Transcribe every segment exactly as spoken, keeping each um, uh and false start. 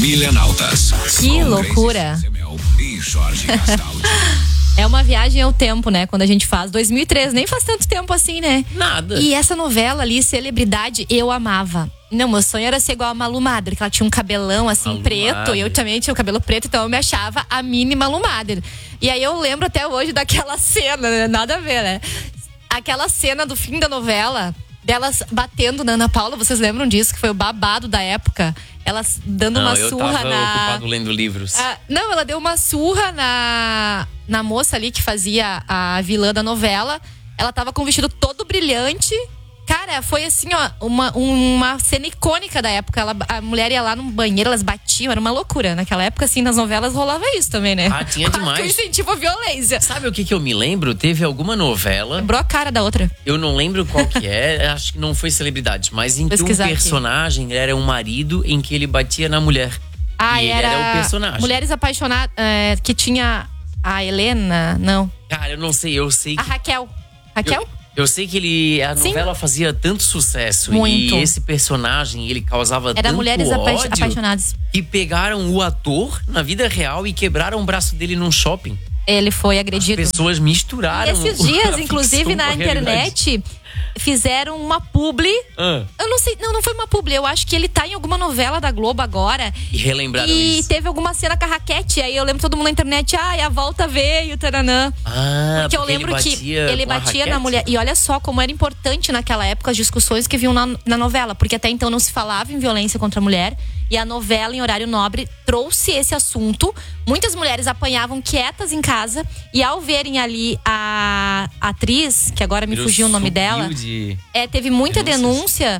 Milenautas. Que loucura. E Jorge Castaldi. É uma viagem ao tempo, né? Quando a gente faz. dois mil e três, nem faz tanto tempo assim, né? Nada. E essa novela ali, Celebridade, eu amava. Não, meu sonho era ser igual a Malu Mader, que ela tinha um cabelão assim, Malu preto. Mader. E eu também tinha o cabelo preto, então eu me achava a mini Malu Mader. E aí eu lembro até hoje daquela cena, né? Nada a ver, né? Aquela cena do fim da novela, delas batendo na Ana Paula, vocês lembram disso? Que foi o babado da época. Elas dando Não, uma eu surra tava na. ocupado lendo livros. Ah, não, ela deu uma surra na, na moça ali que fazia a vilã da novela. Ela tava com um vestido todo brilhante. Cara, foi assim, ó, uma, uma cena icônica da época. Ela, a mulher ia lá no banheiro, elas batiam, era uma loucura. Naquela época, assim, nas novelas rolava isso também, né? Ah, tinha demais. Que incentivo à violência. Sabe o que que eu me lembro? Teve alguma novela, Lembrou a cara da outra. eu não lembro qual que é, acho que não foi Celebridade, mas em que um Pesquisar aqui. personagem era um marido em que ele batia na mulher. Ah, e ele era, era o personagem. Mulheres Apaixonadas, é, que tinha a Helena, não, Cara, eu não sei, eu sei a que... Raquel. Raquel? Eu, eu sei que ele, a Sim. novela fazia tanto sucesso. Muito. E esse personagem, ele causava Era tanto Mulheres Apa- ódio Apaixonadas. que pegaram o ator na vida real e quebraram o braço dele num shopping. Ele foi agredido. Pessoas misturaram. Esses a dias, ficção inclusive, com na a realidade. internet, fizeram uma publi. Ah, Eu não sei, não, não foi uma publi. Eu acho que ele tá em alguma novela da Globo agora. e relembraram E isso. teve alguma cena com a Raquete. Aí eu lembro todo mundo na internet, ai, a volta veio, taranã. Ah, Porque eu lembro ele que batia ele com a batia na raquete? mulher. E olha só como era importante naquela época as discussões que vinham na, na novela. Porque até então não se falava em violência contra a mulher. E a novela, em horário nobre, trouxe esse assunto. Muitas mulheres apanhavam quietas em casa. E ao verem ali a atriz, que agora me Virou fugiu o nome subiu dela, de- é, teve muita denúncias. denúncia.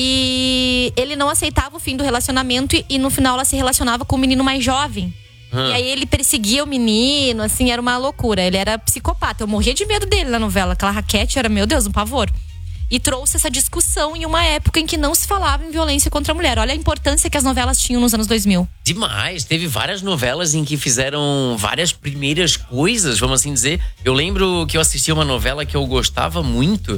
E ele não aceitava o fim do relacionamento. E, e no final ela se relacionava com um menino mais jovem. Hum. E aí ele perseguia o menino, assim, era uma loucura. Ele era psicopata. Eu morria de medo dele na novela. Aquela Raquete era, meu Deus, um pavor. E trouxe essa discussão em uma época em que não se falava em violência contra a mulher. Olha a importância que as novelas tinham nos anos dois mil. Demais, teve várias novelas em que fizeram várias primeiras coisas, vamos assim dizer. Eu lembro que eu assistia uma novela que eu gostava muito,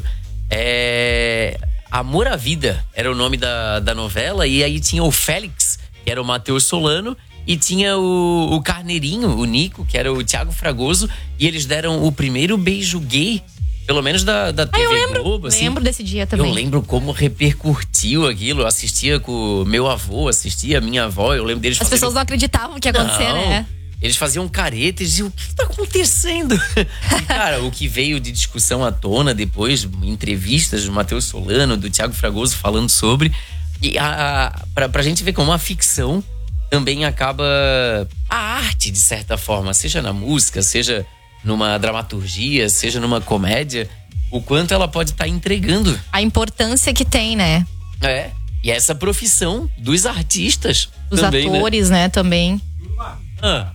é... Amor à Vida era o nome da, da novela. E aí tinha o Félix, que era o Matheus Solano, e tinha o, o Carneirinho, o Nico, que era o Thiago Fragoso. E eles deram o primeiro beijo gay, pelo menos da, da T V Ah, eu lembro. Globo, assim. Lembro desse dia também. Eu lembro como repercutiu aquilo. Eu assistia com o meu avô, assistia a minha avó. Eu lembro deles As fazendo... pessoas não acreditavam que ia acontecer, Não, né? Eles faziam careta e diziam, o que tá acontecendo? E, cara, o que veio de discussão à tona depois, entrevistas do Matheus Solano, do Thiago Fragoso falando sobre. E a, a, pra, pra gente ver como a ficção também acaba... A arte, de certa forma, seja na música, seja numa dramaturgia, seja numa comédia, o quanto ela pode estar entregando. A importância que tem, né? É. E essa profissão dos artistas Os também, atores, né, também. né? Ah.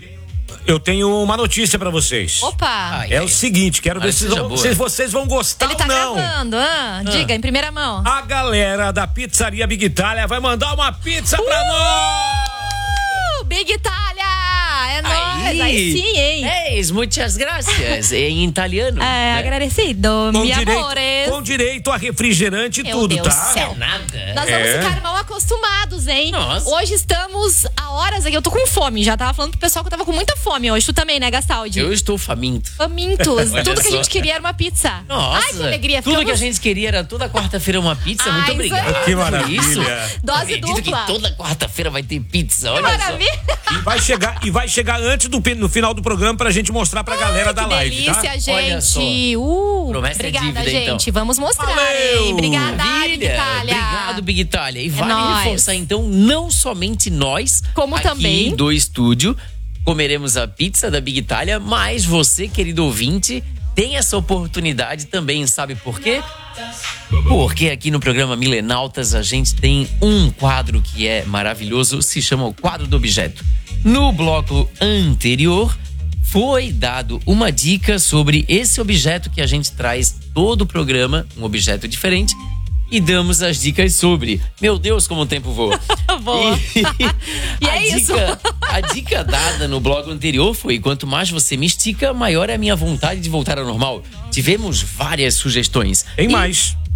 Eu tenho uma notícia pra vocês. Opa! Ai, É o seguinte, quero ver Ai, se, seja vão- boa. se vocês vão gostar Ele ou tá não. gravando, ah, diga, em primeira mão. A galera da Pizzaria Big Itália vai mandar uma pizza pra nós! Uh, Big Itália! É nóis! Aí sim, hein? É, muitas gracias. Em italiano. É, né? agradecido, Com mi direito, amores. com direito a refrigerante e Meu tudo, Deus tá? do céu. Nada. Nós vamos É. ficar mal acostumados, hein? Nossa. Hoje estamos a horas aqui. Eu tô com fome. Já tava falando pro pessoal que eu tava com muita fome hoje. Tu também, né, Gastaldi? Eu estou faminto. Famintos. Olha Tudo que a só. gente queria era uma pizza. Nossa. Ai, que alegria. Tudo Ficamos... que a gente queria era toda quarta-feira uma pizza. Ai, Muito isso obrigado. aí. Que por maravilha. isso. Dose Acredito dupla. que toda quarta-feira vai ter pizza. Olha só. Maravilha. E vai chegar, e vai chegar antes do no final do programa pra gente mostrar pra galera Ai, da que live, delícia, tá? gente. Olha só. Uh, Promessa é obrigada, dívida, gente. então. Vamos mostrar, Valeu. hein? Obrigada, Big Maravilha. Itália. Obrigado, Big Itália. E vale nóis. reforçar, então, não somente nós, Como aqui também do estúdio, comeremos a pizza da Big Itália, mas você, querido ouvinte, tem essa oportunidade também, sabe por quê? Porque aqui no programa Milenautas a gente tem um quadro que é maravilhoso, se chama o quadro do objeto. No bloco anterior, foi dado uma dica sobre esse objeto que a gente traz todo o programa, um objeto diferente, e damos as dicas sobre. Meu Deus, como o tempo voa. Boa. E, E a é isso. dica, a dica dada no blog anterior foi: quanto mais você me estica, maior é a minha vontade de voltar ao normal. Tivemos várias sugestões. Tem E mais.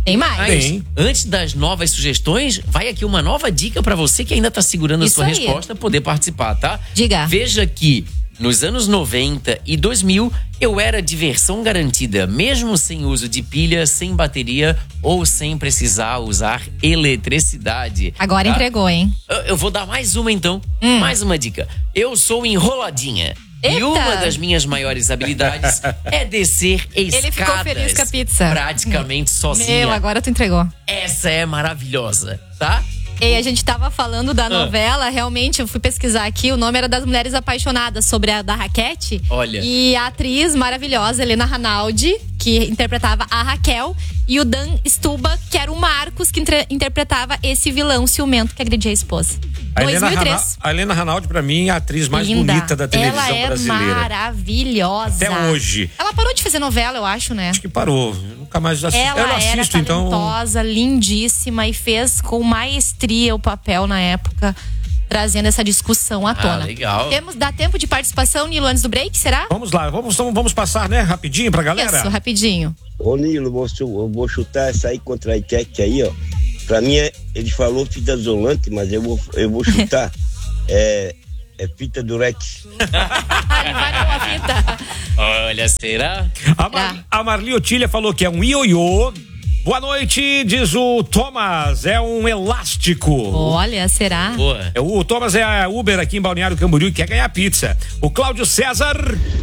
Tem mais. Mas, Tem. antes das novas sugestões, vai aqui uma nova dica pra você que ainda tá segurando a Isso sua aí. resposta, poder participar, tá? Diga. Veja que nos anos noventa e dois mil, eu era diversão garantida, mesmo sem uso de pilha, sem bateria ou sem precisar usar eletricidade. Agora tá? entregou, hein? Eu, eu vou dar mais uma então, Hum. mais uma dica. Eu sou enroladinha. E Eita! uma das minhas maiores habilidades é descer escadas. Ele ficou feliz com a pizza. Praticamente sozinha. Meu, agora tu entregou. Essa é maravilhosa, tá? E a gente tava falando da novela, realmente, eu fui pesquisar aqui, o nome era das Mulheres Apaixonadas, sobre a da Raquete. Olha. E a atriz maravilhosa, Helena Ranaldi, que interpretava a Raquel, e o Dan Stuba, que era o Marcos, que entre- interpretava esse vilão ciumento que agredia a esposa. A Helena, dois mil e três. Rana- a Helena Ranaldi, pra mim, é a atriz mais Linda. bonita da televisão Ela é brasileira. maravilhosa. Até hoje. Ela parou de fazer novela, eu acho, né? Acho que parou. Eu nunca mais assisti. Ela eu não era assisto, então. talentosa, lindíssima e fez com maestria o papel na época, trazendo essa discussão à tona. legal. Temos, dá tempo de participação, Nilo, antes do break, será? Vamos lá, vamos, então vamos passar, né, rapidinho pra galera? Isso, rapidinho. Ô Nilo, vou chu- eu vou chutar essa aí contra a Itec aí, ó. Pra mim, é- ele falou fita isolante, mas eu vou, eu vou chutar. é, é fita Durex. Ele vai dar uma fita. Olha, será? A, Mar, a Marli Otília falou que é um ioiô. Boa noite, diz o Thomas, é um elástico. Olha, será? Boa. É, o Thomas é a Uber aqui em Balneário Camboriú e quer ganhar pizza. O Cláudio César.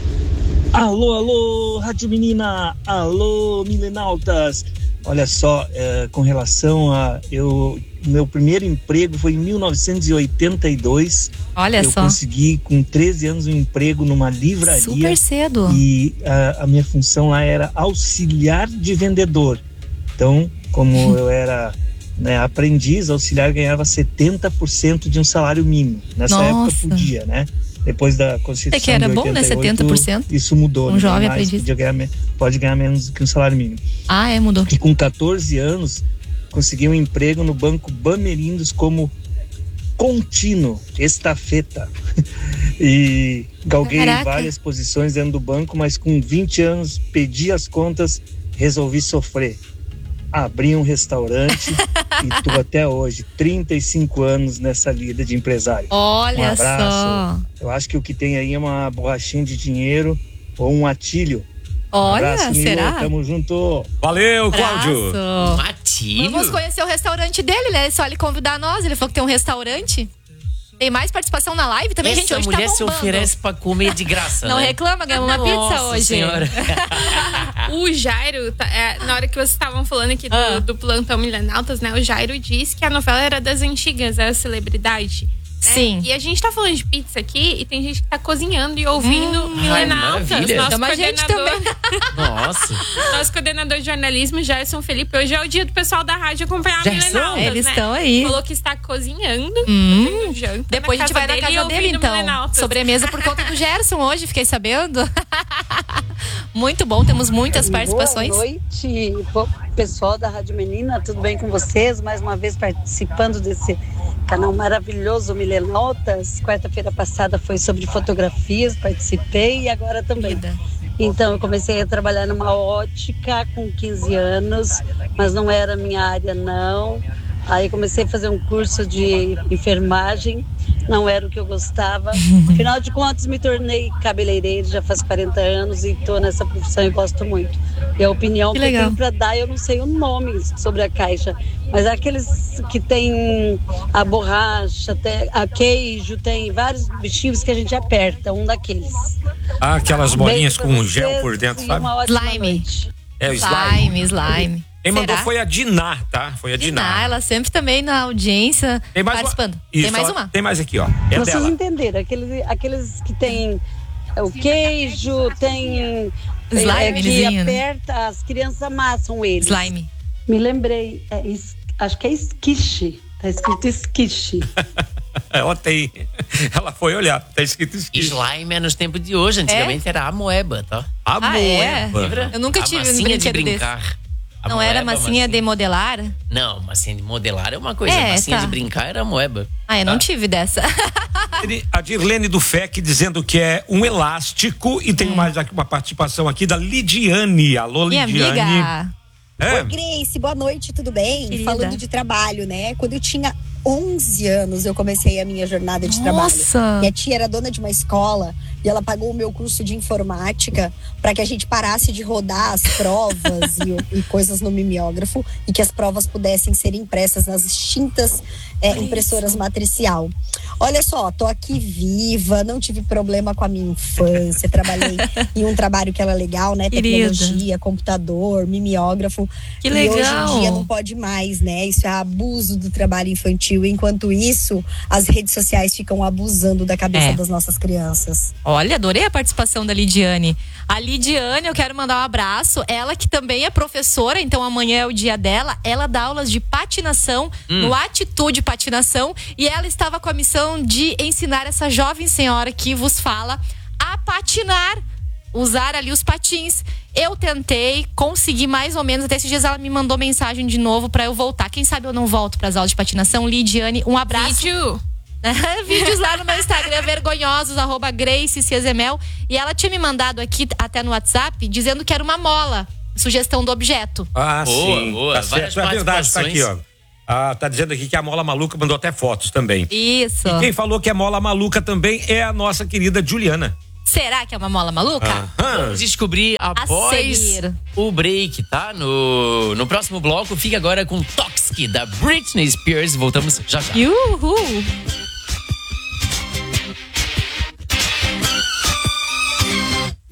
Alô, alô, Rádio Menina, alô, Milenautas. Olha só, é, com relação a eu, meu primeiro emprego foi em mil novecentos e oitenta e dois. Olha eu só. consegui com treze anos um emprego numa livraria. Super cedo. E a, a minha função lá era auxiliar de vendedor. Então, como eu era, né, aprendiz, auxiliar ganhava setenta por cento de um salário mínimo. Nessa Nossa. época podia, né? Depois da Constituição É que era de bom, né? oitenta e oito, setenta por cento. Isso mudou. Um né? jovem Mais, aprendiz. podia ganhar me- pode ganhar menos que um salário mínimo. Ah, é, mudou. E com catorze anos, consegui um emprego no Banco Bamerindos como contínuo, estafeta. E galguei Caraca. várias posições dentro do banco, mas com vinte anos, pedi as contas, resolvi sofrer. Abri um restaurante e tô até hoje, trinta e cinco anos nessa lida de empresário. Olha Um abraço. só. Eu acho que o que tem aí é uma borrachinha de dinheiro ou um atilho. Olha, Abraço, Nilo, será? Tamo junto. Valeu, Cláudio. Abraço. Matilho. Vamos conhecer o restaurante dele, né? É só ele convidar nós. Ele falou que tem um restaurante. Tem mais participação na live também, Essa gente. Hoje mulher tá se bombando. oferece pra comer de graça, Não né? reclama, ganhamos uma pizza Nossa hoje. Senhora. O Jairo, tá- é, na hora que vocês estavam falando aqui do, Ah. do plantão Milenautas, né? O Jairo disse que a novela era das antigas, era celebridade. Né? Sim. E a gente tá falando de pizza aqui e tem gente que tá cozinhando e ouvindo Milenautas. maravilha. Nosso Chama a gente coordenador, Nossa. nosso coordenador de jornalismo, Gerson Felipe. Hoje é o dia do pessoal da rádio acompanhar a Gerson? Milenautas, Eles né? estão aí. Falou que está cozinhando, Hum. fazendo janta Depois a gente vai na e casa dele, ouvindo então. Milenautas. Sobremesa por conta do Gerson hoje, fiquei sabendo. Muito bom, temos muitas participações. Boa noite, pô, pessoal da Rádio Menina, tudo bem com vocês? Mais uma vez participando desse canal maravilhoso Milenautas. Quarta-feira passada foi sobre fotografias, participei e agora também. Vida. Então, eu comecei a trabalhar numa ótica com quinze anos, mas não era minha área, não. Aí comecei a fazer um curso de enfermagem, não era o que eu gostava. Afinal de contas, me tornei cabeleireira, já faz quarenta anos e estou nessa profissão e gosto muito. E a opinião Que que, eu legal. tenho para dar, eu não sei o nome sobre a caixa, mas aqueles que tem a borracha, tem a queijo, tem vários bichinhos que a gente aperta, um daqueles. Ah, aquelas bolinhas Beijo pra com gel vocês por dentro, e sabe? uma ótima Slime. noite. É o slime. Slime, slime. Quem mandou Será? foi a Diná, tá? Foi a Diná. Diná, ela sempre também na audiência Tem mais participando. uma. Isso, Tem mais ela- uma? Tem mais aqui, ó. É Vocês dela. entenderam, aqueles, aqueles que tem o queijo, tem Slime, é, que lisinho, né? aperta, as crianças amassam eles. Slime. Me lembrei, é, es- acho que é esquiche, tá escrito esquiche. Ela tem. Ela foi olhar. Tá escrito esquiche. Slime é nos tempos de hoje. Antigamente era a moeba, tá? A Ah, é? moeba. Lembra? Eu nunca A tive um massinha de brinquedo desse. brincar. A Não era moeba, massinha de modelar? Não, massinha de modelar é uma coisa. É, massinha tá. de brincar era a moeba. Ah, eu não Tá? tive dessa. A Dirlene do F E C dizendo que é um elástico. E tem mais aqui uma participação aqui da Lidiane. Alô, Minha Lidiane. amiga. É. Oi, Grace, boa noite, tudo bem? Querida. Falando de trabalho, né? Quando eu tinha onze anos, eu comecei a minha jornada de Nossa. trabalho. Minha tia era dona de uma escola e ela pagou o meu curso de informática para que a gente parasse de rodar as provas e, e coisas no mimeógrafo e que as provas pudessem ser impressas nas extintas é, impressoras matricial. Olha só, tô aqui viva, não tive problema com a minha infância, trabalhei em um trabalho que era legal, né? Querida. Tecnologia, computador, mimeógrafo. Que E hoje legal. em dia não pode mais, né? Isso é abuso do trabalho infantil. Enquanto isso, as redes sociais ficam abusando da cabeça É. das nossas crianças. Olha, adorei a participação da Lidiane. A Lidiane, eu quero mandar um abraço. Ela que também é professora, então amanhã é o dia dela. Ela dá aulas de patinação no Atitude Patinação. E ela estava com a missão de ensinar essa jovem senhora que vos fala a patinar. Usar ali os patins. Eu tentei, consegui mais ou menos. Até esses dias ela me mandou mensagem de novo pra eu voltar. Quem sabe eu não volto pras aulas de patinação. Lidiane, um abraço. Vídeo. Vídeos lá no meu Instagram, vergonhosos, arroba Grace Ciezemel. E ela tinha me mandado aqui, até no WhatsApp, dizendo que era uma mola. Sugestão do objeto. Ah, Boa, sim. boa. Tá Várias certo, é verdade, tá aqui, ó. participações. Ah, tá dizendo aqui que a Mola Maluca mandou até fotos também. Isso. E quem falou que é Mola Maluca também é a nossa querida Juliana. Será que é uma mola maluca? Aham. Vamos descobrir após seguir. o break, tá? No, no próximo bloco, fica agora com Toxic, da Britney Spears. Voltamos já já. Uhul.